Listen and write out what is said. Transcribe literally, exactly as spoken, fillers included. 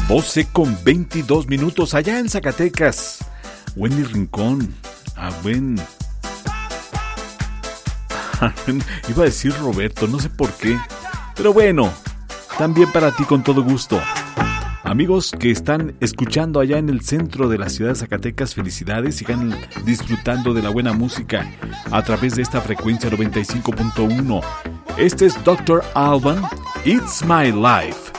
doce con veintidós minutos allá en Zacatecas. Wendy Rincón. Ah, buen... Iba a decir Roberto, no sé por qué. Pero bueno, también para ti con todo gusto. Amigos que están escuchando allá en el centro de la ciudad de Zacatecas, felicidades, sigan disfrutando de la buena música a través de esta frecuencia noventa y cinco punto uno. Este es doctor Alban, It's My Life.